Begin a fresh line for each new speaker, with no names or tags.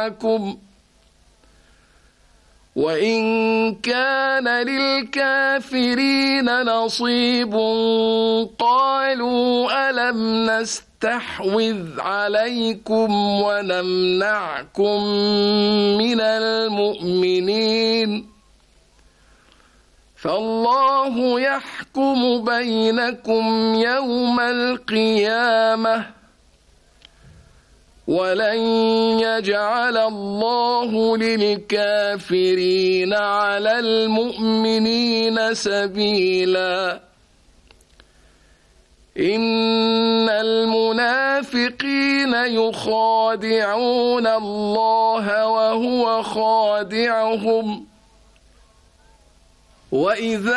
معكم وإن كان للكافرين نصيب قالوا ألم نستحوذ عليكم ونمنعكم من المؤمنين فالله يحكم بينكم يوم القيامة ولن يجعل الله للكافرين على المؤمنين سبيلا إن المنافقين يخادعون الله وهو خادعهم وإذا